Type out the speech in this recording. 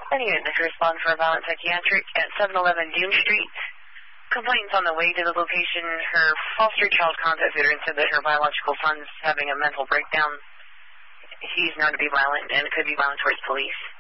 Any unit to respond for a violent psychiatric at 711 Dume Street. Complainant's on the way to the location. Her foster child contacted her and said that her biological son's having a mental breakdown. He's known to be violent and could be violent towards police.